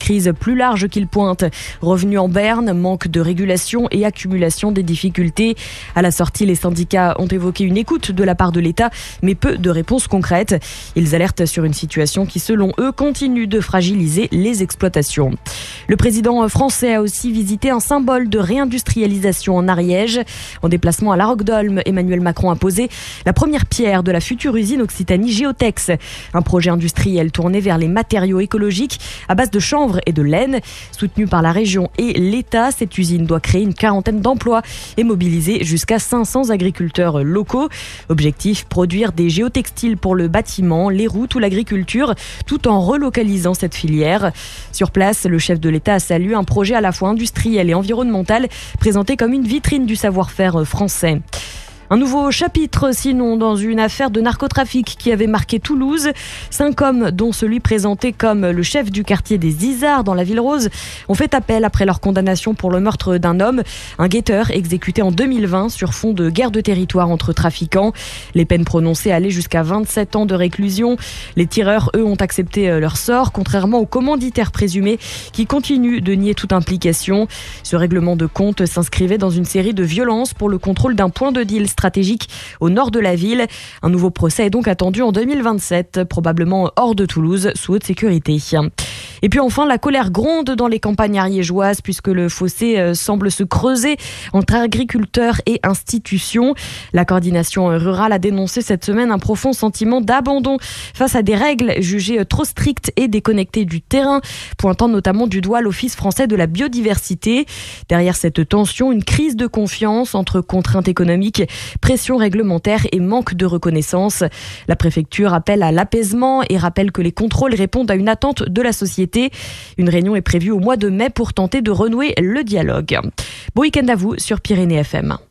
crise plus large qu'il pointe. Revenus en berne, manque de régulation et accumulation des difficultés. À la sortie, les syndicats ont évoqué une écoute de la part de l'État, mais peu de réponses concrètes. Ils alertent sur une situation qui, selon eux, continue de fragiliser les exploitations. Le président français a aussi visité un symbole de réindustrialisation en Ariège. En déplacement à la Roque-d'Olme, Emmanuel Macron a posé la première pierre de la future usine Occitanie Géotex. Un projet industriel tourné vers les matériaux écologiques à base de chanvre et de laine. Soutenue par la région et l'État, cette usine doit créer une quarantaine d'emplois et mobiliser jusqu'à 500 agriculteurs locaux. Objectif, produire des géotextiles pour le bâtiment, les routes ou l'agriculture, tout en relocalisant cette filière. Sur place, le chef de l'État a salué un projet à la fois industriel et environnemental, présenté comme une vitrine du savoir-faire français. Un nouveau chapitre, sinon, dans une affaire de narcotrafic qui avait marqué Toulouse. 5 hommes, dont celui présenté comme le chef du quartier des Isards dans la Ville Rose, ont fait appel après leur condamnation pour le meurtre d'un homme, un guetteur exécuté en 2020 sur fond de guerre de territoire entre trafiquants. Les peines prononcées allaient jusqu'à 27 ans de réclusion. Les tireurs, eux, ont accepté leur sort, contrairement aux commanditaires présumés qui continuent de nier toute implication. Ce règlement de compte s'inscrivait dans une série de violences pour le contrôle d'un point de deal stratégique au nord de la ville. Un nouveau procès est donc attendu en 2027, probablement hors de Toulouse, sous haute sécurité. Et puis enfin, la colère gronde dans les campagnes ariégeoises puisque le fossé semble se creuser entre agriculteurs et institutions. La coordination rurale a dénoncé cette semaine un profond sentiment d'abandon face à des règles jugées trop strictes et déconnectées du terrain, pointant notamment du doigt l'Office français de la biodiversité. Derrière cette tension, une crise de confiance entre contraintes économiques, pression réglementaire et manque de reconnaissance. La préfecture appelle à l'apaisement et rappelle que les contrôles répondent à une attente de la société. Une réunion est prévue au mois de mai pour tenter de renouer le dialogue. Bon week-end à vous sur Pyrénées FM.